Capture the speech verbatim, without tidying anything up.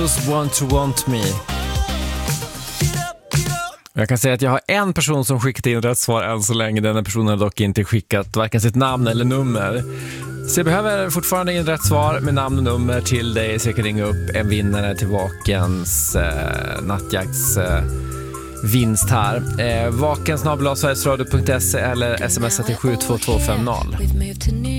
Those Want To Want Me. Jag kan säga att jag har en person som skickat in rätt svar än så länge. Den personen har dock inte skickat varken sitt namn eller nummer. Så jag behöver fortfarande in rätt svar med namn och nummer till dig, så jag kan ringa upp en vinnare till Vakens eh, nattjakts eh, vinst här. Eh, Vaken snabel-a sverigesradio punkt se eller smsa till sju två två fem noll.